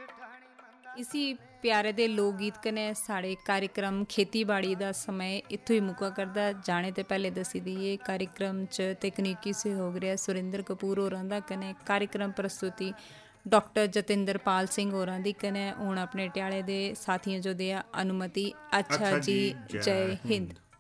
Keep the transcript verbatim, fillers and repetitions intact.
इसी प्यारे दे लोक गीत कन्नै साढ़े कार्यक्रम खेतीबाड़ी दा समय इत्थों ही मुक्का करदा। जाने ते पहले दसी दईए कार्यक्रम च तकनीकी सहयोग रेहा सुरेंद्र कपूर होरां दा कन्नै कार्यक्रम प्रस्तुति डॉक्टर जतिंदर पाल सिंह होरां दी कन्नै हुण अपने ट्याले दे साथियों जो देआ अनुमति। अच्छा, अच्छा जी, जय हिंद।